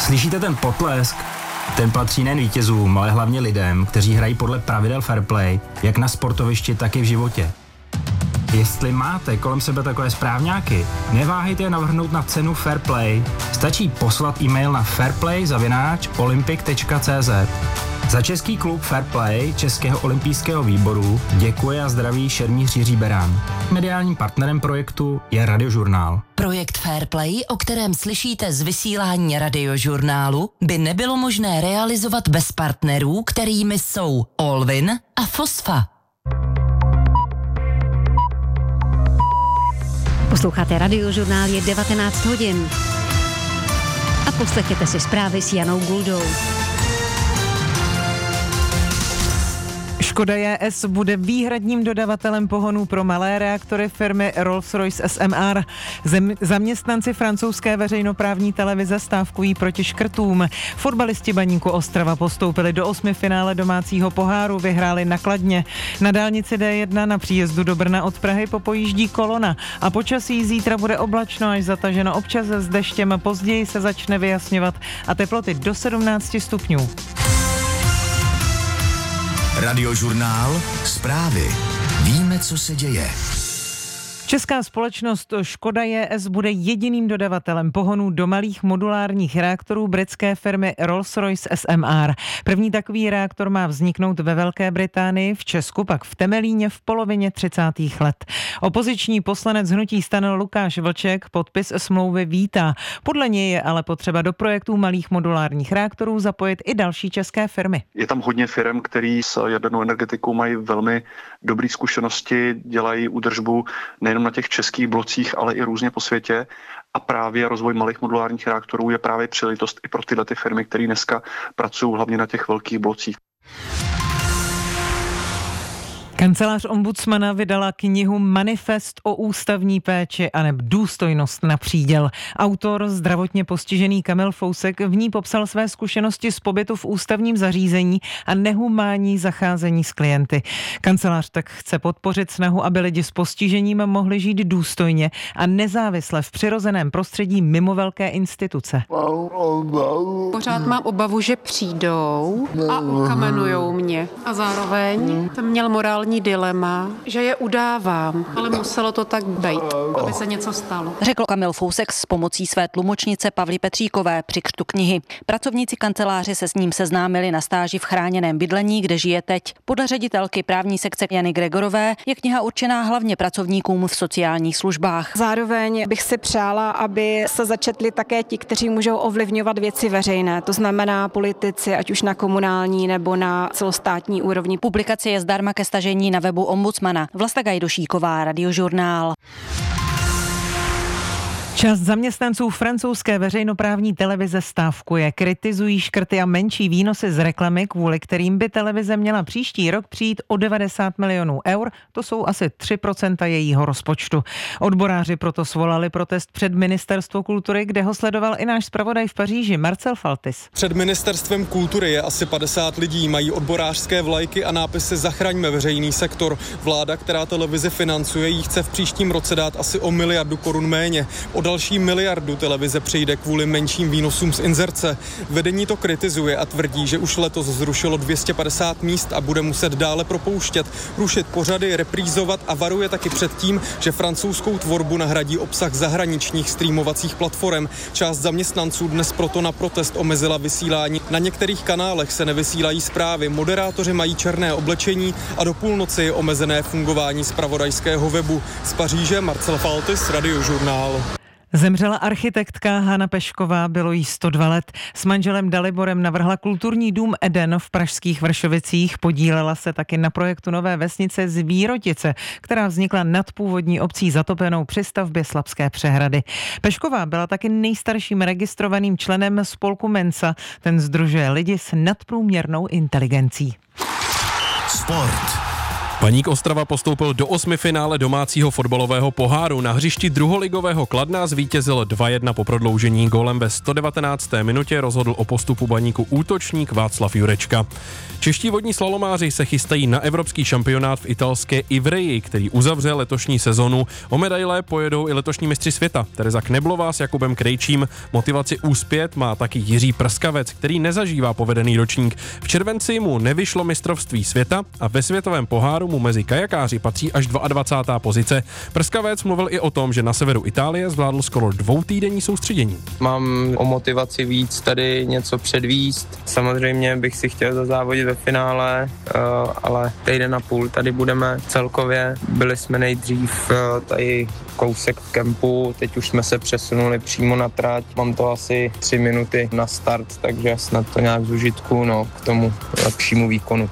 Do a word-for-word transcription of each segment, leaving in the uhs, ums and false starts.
Slyšíte ten potlesk? Ten patří nejen vítězům, ale hlavně lidem, kteří hrají podle pravidel fair play, jak na sportovišti, tak i v životě. Jestli máte kolem sebe takové správňáky, neváhejte je navrhnout na cenu Fair Play. Stačí poslat e-mail na fairplay zavináč olympic tečka cé zet. Za český klub Fair Play Českého olympijského výboru děkuje a zdraví šermíř Jiří Berán. Mediálním partnerem projektu je Radiožurnál. Projekt Fair Play, o kterém slyšíte z vysílání Radiožurnálu, by nebylo možné realizovat bez partnerů, kterými jsou Allwyn a Fosfa. Posloucháte Radiožurnál, je devatenáct hodin. A poslechněte si zprávy s Janou Guldou. Škoda J S bude výhradním dodavatelem pohonů pro malé reaktory firmy Rolls-Royce S M R. Zem, zaměstnanci francouzské veřejnoprávní televize stávkují proti škrtům. Fotbalisti Baníku Ostrava postoupili do osmifinále domácího poháru, vyhráli na Kladně. Na dálnici D jedna na příjezdu do Brna od Prahy popojíždí kolona a počasí zítra bude oblačno až zataženo občas s deštěm, později se začne vyjasňovat a teploty do sedmnáct stupňů. Radiožurnál, zprávy. Víme, co se děje. Česká společnost Škoda J S bude jediným dodavatelem pohonů do malých modulárních reaktorů britské firmy Rolls-Royce S M R. První takový reaktor má vzniknout ve Velké Británii, v Česku pak v Temelíně v polovině třicátých let. Opoziční poslanec hnutí STAN Lukáš Vlček podpis smlouvy vítá. Podle něj je ale potřeba do projektů malých modulárních reaktorů zapojit i další české firmy. Je tam hodně firm, který s jadernou energetikou mají velmi dobré zkušenosti, dělají údržbu nejen na těch českých blocích, ale i různě po světě. A právě rozvoj malých modulárních reaktorů je právě příležitost i pro tyhle ty firmy, které dneska pracují hlavně na těch velkých blocích. Kancelář ombudsmana vydala knihu Manifest o ústavní péči a neb důstojnost na příděl. Autor, zdravotně postižený Kamil Fousek, v ní popsal své zkušenosti z pobytu v ústavním zařízení a nehumánní zacházení s klienty. Kancelář tak chce podpořit snahu, aby lidi s postižením mohli žít důstojně a nezávisle v přirozeném prostředí mimo velké instituce. Pořád mám obavu, že přijdou a ukamenujou mě. A zároveň jsem měl morální dilema, že je udávám, ale muselo to tak být, aby se něco stalo. Řekl Kamil Fousek s pomocí své tlumočnice Pavly Petříkové při křtu knihy. Pracovníci kanceláře se s ním seznámili na stáži v chráněném bydlení, kde žije teď. Podle ředitelky právní sekce Jany Gregorové je kniha určená hlavně pracovníkům v sociálních službách. Zároveň bych si přála, aby se začetli také ti, kteří můžou ovlivňovat věci veřejné, to znamená politici, ať už na komunální nebo na celostátní úrovni. Publikace je zdarma ke stažení na webu ombudsmana. Vlasta Gajdošíková, Radiožurnál. Část zaměstnanců francouzské veřejnoprávní televize stávkuje, kritizují škrty a menší výnosy z reklamy, kvůli kterým by televize měla příští rok přijít o devadesát milionů eur, to jsou asi tři procenta jejího rozpočtu. Odboráři proto svolali protest před Ministerstvo kultury, kde ho sledoval i náš zpravodaj v Paříži Marcel Faltis. Před Ministerstvem kultury je asi padesát lidí, mají odborářské vlajky a nápisy Zachraňme veřejný sektor. Vláda, která televizi financuje, jí chce v příštím roce dát asi o miliardu korun méně. O další miliardu televize přijde kvůli menším výnosům z inzerce. Vedení to kritizuje a tvrdí, že už letos zrušilo dvě stě padesát míst a bude muset dále propouštět, rušit pořady, reprízovat a varuje taky před tím, že francouzskou tvorbu nahradí obsah zahraničních streamovacích platform. Část zaměstnanců dnes proto na protest omezila vysílání. Na některých kanálech se nevysílají zprávy, moderátoři mají černé oblečení a do půlnoci je omezené fungování zpravodajského webu. Z Paříže Marcel Faltis, Radiožurnál. Zemřela architektka Hana Pešková, bylo jí sto dva let. S manželem Daliborem navrhla kulturní dům Eden v pražských Vršovicích. Podílela se taky na projektu nové vesnice Zvírotice, která vznikla nad původní obcí zatopenou při stavbě Slabské přehrady. Pešková byla taky nejstarším registrovaným členem spolku Mensa. Ten sdružuje lidi s nadprůměrnou inteligencí. Sport. Baník Ostrava postoupil do osmifinále domácího fotbalového poháru. Na hřišti druholigového Kladna zvítězil dva jedna po prodloužení. Gólem ve sto devatenácté minutě rozhodl o postupu Baníku útočník Václav Jurečka. Čeští vodní slalomáři se chystají na evropský šampionát v italské Ivreji, který uzavře letošní sezonu. O medaile pojedou i letošní mistři světa. Tereza Kneblová s Jakubem Krejčím. Motivaci úspět má taky Jiří Prskavec, který nezažívá povedený ročník. V červenci mu nevyšlo mistrovství světa a ve světovém poháru mu mezi kajakáři patří až dvacátá druhá pozice. Prskavec mluvil i o tom, že na severu Itálie zvládl skoro dvoutýdenní soustředění. Mám o motivaci víc tady něco předvíst. Samozřejmě bych si chtěl zazávodit ve finále, ale týden a půl tady budeme celkově. Byli jsme nejdřív tady kousek v kempu, teď už jsme se přesunuli přímo na trať. Mám to asi tři minuty na start, takže snad to nějak zužitku, no, k tomu lepšímu výkonu.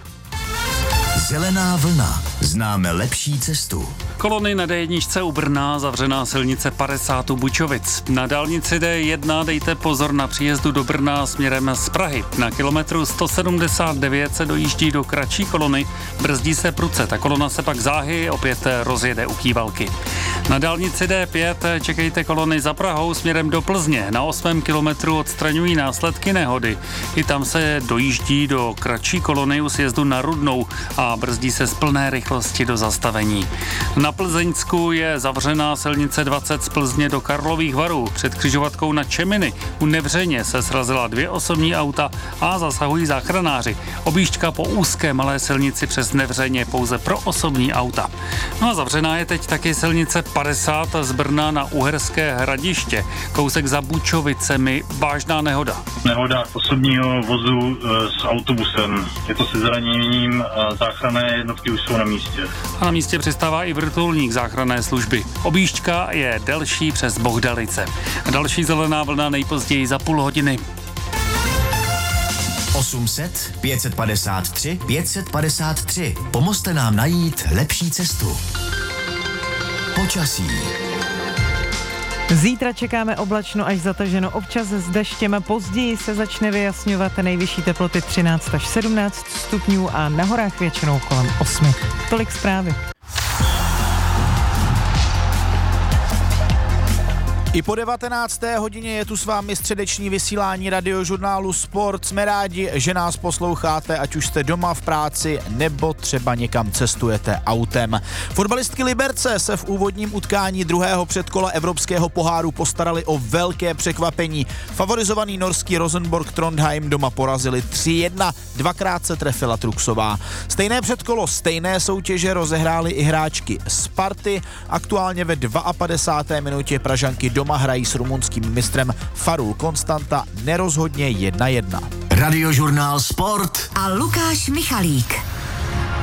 Zelená vlna. Známe lepší cestu. Kolony na dé jedna u Brna, zavřená silnice padesát u Bučovic. Na dálnici dé jedna dejte pozor na příjezdu do Brna směrem z Prahy. Na kilometru sto sedmdesát devět se dojíždí do kratší kolony, brzdí se prudce. Ta kolona se pak záhy opět rozjede u Kývalky. Na dálnici dé pět čekejte kolony za Prahou směrem do Plzně. Na osmém kilometru odstraňují následky nehody. I tam se dojíždí do kratší kolony u sjezdu na Rudnou a brzdí se z plné rychlosti do zastavení. Na Plzeňsku je zavřená silnice dvacet z Plzně do Karlových Varů. Před křižovatkou na Čeminy u Nevřeně se srazila dvě osobní auta a zasahují záchranáři. Objížďka po úzké malé silnici přes Nevřeně pouze pro osobní auta. No a zavřená je teď taky silnice padesát z Brna na Uherské Hradiště. Kousek za Bučovicemi, vážná nehoda. Nehoda osobního vozu s autobusem. Je to se zraněním, záchranné jednotky už jsou na místě. A na místě přistává i vrtulník záchranné služby. Objížďka je delší přes Bohdalice. Další zelená vlna nejpozději za půl hodiny. osm set, pět set padesát tři, pět set padesát tři. Pomozte nám najít lepší cestu. Počasí. Zítra čekáme oblačno až zataženo, občas s deštěm, později se začne vyjasňovat, nejvyšší teploty třináct až sedmnáct stupňů a na horách většinou kolem osmi. Tolik zprávy. I po devatenácté hodině je tu s vámi středeční vysílání radiožurnálu Sport. Jsme rádi, že nás posloucháte, ať už jste doma v práci nebo třeba někam cestujete autem. Fotbalistky Liberce se v úvodním utkání druhého předkola Evropského poháru postarali o velké překvapení. Favorizovaný norský Rosenborg Trondheim doma porazili tři jedna, dvakrát se trefila Truxová. Stejné předkolo, stejné soutěže rozehrály i hráčky Sparty. Aktuálně ve padesáté druhé minutě Pražanky doma hrají s rumunským mistrem Farul Konstanta nerozhodně jedna jedna. Radiožurnál Sport a Lukáš Michalík.